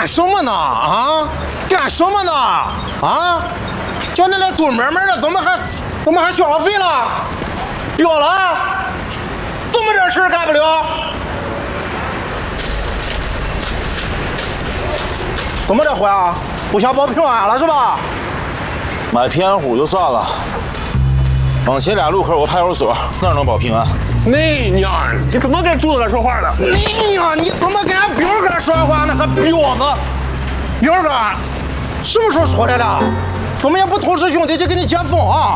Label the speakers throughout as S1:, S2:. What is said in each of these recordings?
S1: 干什么呢？啊，干什么呢？啊，叫你来做买卖的，怎么还消费了？标了？这么点事干不了？怎么的，伙呀？不想保平安了是吧？
S2: 买平安壶就算了，往前2路口有派出所，那能保平安？
S3: 你娘，你怎么跟柱子哥说话的？
S1: 你呀，你怎么跟俺彪哥说话呢？还彪子，彪哥，什么时候说来的？怎么也不通知兄弟去给你接风啊？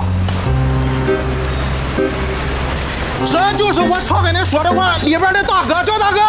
S1: 这就是我常跟你说的话里边的大哥，叫大哥。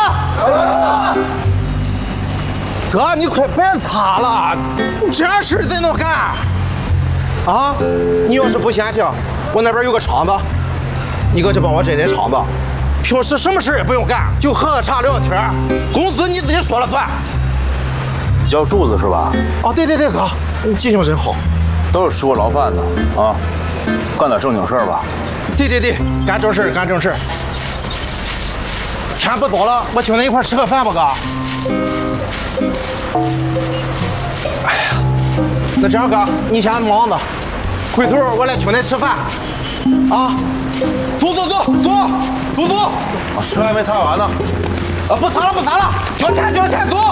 S1: 哥，你快别擦了，这事怎能干？啊，你要是不嫌弃，我那边有个厂子，你过去帮我整整厂子。平时什么事也不用干，就喝茶聊天，工资你自己说了算。
S2: 叫柱子是吧？
S1: 哦，对，哥，你记性真好。
S2: 都是吃过牢饭的啊，干点正经事儿吧。
S1: 对，干正事，干正事。天不早了，我请你一块吃个饭吧，哥。哎呀，那这样哥，你先忙着，回头我来请你吃饭。啊，走，
S2: 车还没擦完呢。
S1: 啊，不擦了，交钱，走。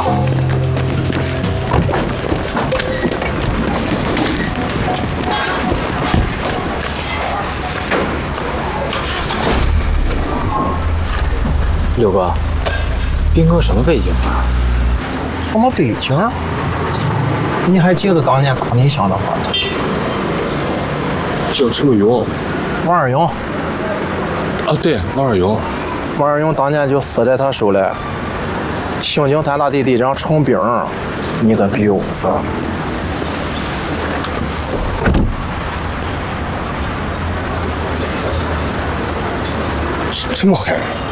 S4: 六哥，斌哥什么背景啊？
S1: 什么背景？你还记得当年打你乡的话？
S3: 叫什么勇？
S1: 王二勇。
S3: 啊，对，王二勇。
S1: 王二勇当年就死在他手里。刑警3大队队长程兵，你个婊子！
S3: 这么狠？